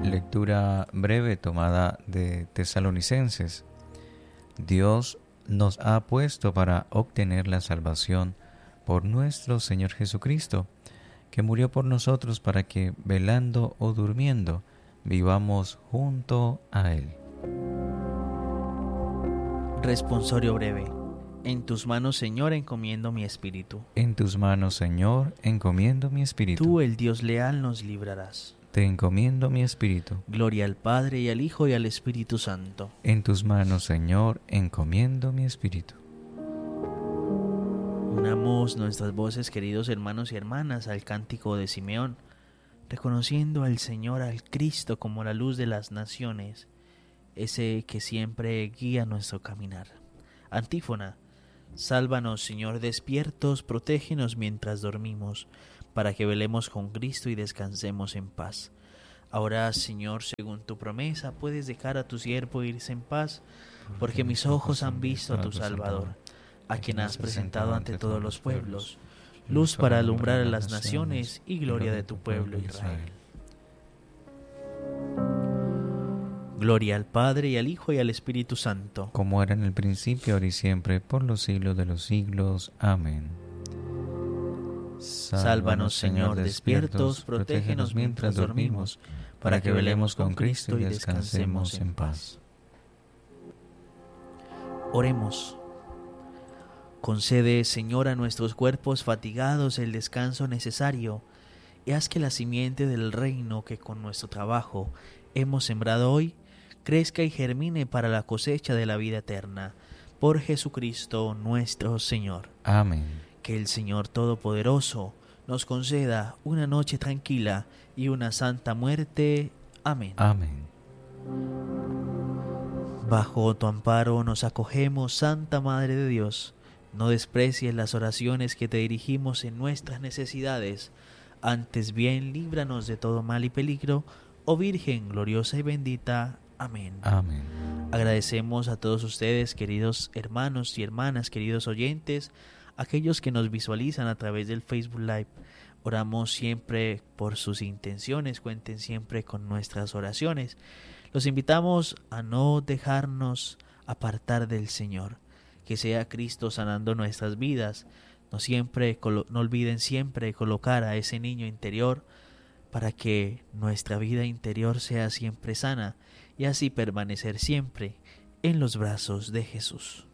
Lectura breve tomada de Tesalonicenses. Dios nos ha puesto para obtener la salvación por nuestro Señor Jesucristo, que murió por nosotros para que, velando o durmiendo, vivamos junto a Él. Responsorio breve. En tus manos, Señor, encomiendo mi espíritu. En tus manos, Señor, encomiendo mi espíritu. Tú, el Dios leal, nos librarás. Te encomiendo mi espíritu. Gloria al Padre, y al Hijo, y al Espíritu Santo. En tus manos, Señor, encomiendo mi espíritu. Unamos nuestras voces, queridos hermanos y hermanas, al cántico de Simeón, reconociendo al Señor, al Cristo, como la luz de las naciones, ese que siempre guía nuestro caminar. Antífona. Sálvanos, Señor, despiertos, protégenos mientras dormimos, para que velemos con Cristo y descansemos en paz. Ahora, Señor, según tu promesa, puedes dejar a tu siervo irse en paz, porque mis ojos han visto a tu Salvador, a quien has presentado ante todos los pueblos, luz para alumbrar a las naciones y gloria de tu pueblo Israel. Gloria al Padre, y al Hijo, y al Espíritu Santo. Como era en el principio, ahora y siempre, por los siglos de los siglos. Amén. Sálvanos, Señor, despiertos, protégenos mientras dormimos, para que velemos con Cristo y descansemos en paz. Oremos. Concede, Señor, a nuestros cuerpos fatigados el descanso necesario, y haz que la simiente del reino que con nuestro trabajo hemos sembrado hoy crezca y germine para la cosecha de la vida eterna. Por Jesucristo nuestro Señor. Amén. Que el Señor Todopoderoso nos conceda una noche tranquila y una santa muerte. Amén. Amén. Bajo tu amparo nos acogemos, Santa Madre de Dios. No desprecies las oraciones que te dirigimos en nuestras necesidades. Antes bien, líbranos de todo mal y peligro, oh Virgen gloriosa y bendita. Amén. Amén. Agradecemos a todos ustedes, queridos hermanos y hermanas, queridos oyentes, aquellos que nos visualizan a través del Facebook Live. Oramos siempre por sus intenciones, cuenten siempre con nuestras oraciones. Los invitamos a no dejarnos apartar del Señor, que sea Cristo sanando nuestras vidas. No olviden siempre colocar a ese niño interior para que nuestra vida interior sea siempre sana y así permanecer siempre en los brazos de Jesús.